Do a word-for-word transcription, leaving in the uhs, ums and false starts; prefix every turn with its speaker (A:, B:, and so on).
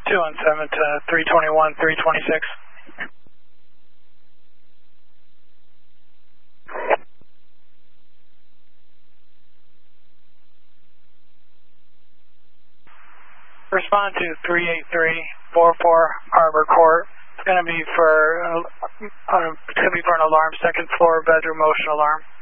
A: two one seven to three twenty-one, three twenty-six. Respond to three eight three, four four Harbor Court. It's going to be for uh, uh, it's going to be for an alarm, second floor bedroom motion alarm.